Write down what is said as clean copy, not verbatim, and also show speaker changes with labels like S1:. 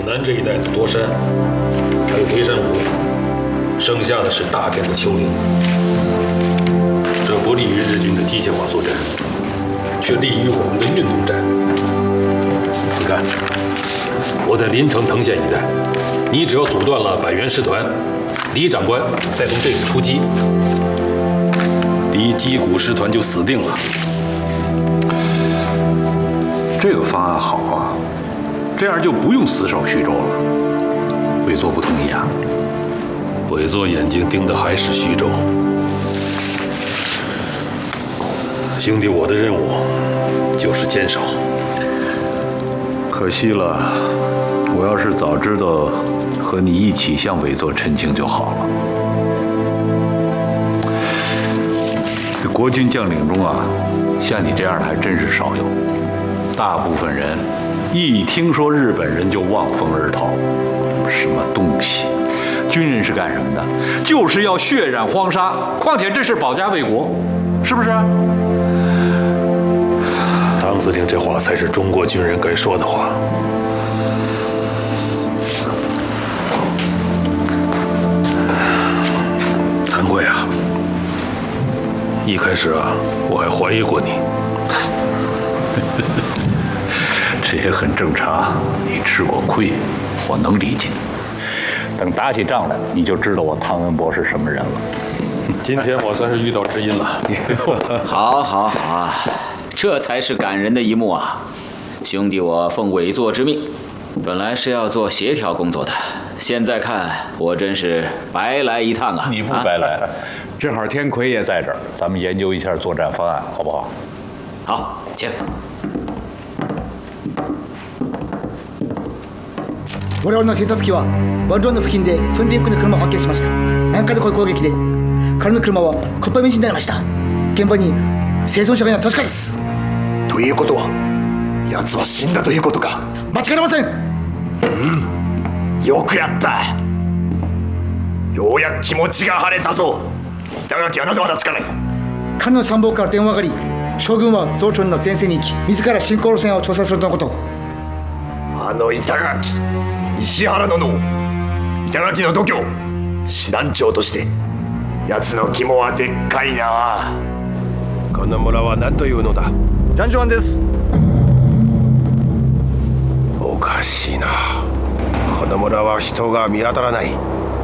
S1: 南这一带的多山，还有微山湖，剩下的是大片的丘陵。这不利于日军的机械化作战，却利于我们的运动战。你看，我在临城藤县一带，你只要阻断了百元师团，李长官再从这里出击，敌击鼓师团就死定了。
S2: 这个方案好啊，这样就不用死守徐州了。委座不同意啊？
S1: 委座眼睛盯的还是徐州。兄弟，我的任务就是坚守。
S2: 可惜了，我要是早知道和你一起向委座陈情就好了。这国军将领中啊，像你这样的还真是少有。大部分人一听说日本人就望风而逃，什么东西？军人是干什么的？就是要血染黄沙。况且这是保家卫国，是不是？
S1: 唐司令这话才是中国军人该说的话。惭愧啊！一开始啊，我还怀疑过你。
S2: 这也很正常，你吃过亏，我能理解。等打起仗来，你就知道我汤恩伯是什么人了。
S1: 今天我算是遇到知音了。
S3: 好，好，好啊，这才是感人的一幕啊！兄弟，我奉委座之命，本来是要做协调工作的，现在看我真是白来一趟啊！
S2: 你不白来，正好天魁也在这儿，咱们研究一下作战方案，好不好？
S3: 好，请。
S4: 我々の偵察機はワルロンの付近でフンディンクの車を発見しました。南下でこういう攻撃で彼の車はコッパ道になりました。現場に生存者がいない確かです。
S5: ということは奴は死んだということか。
S4: 間違いありません。
S5: よくやった。ようやく気持ちが晴れたぞ。板垣はなぜまだつかない。
S4: 彼の参謀から電話があり、将軍は増長の前線に行き自ら新航路線を調査するとのこと。
S5: あの板垣、石原の脳、板垣の度胸、師団長として奴の肝はでっかいな。
S6: この村は何というのだ。ジャンジョアンです。おかしいな。この村は人が見当たらない。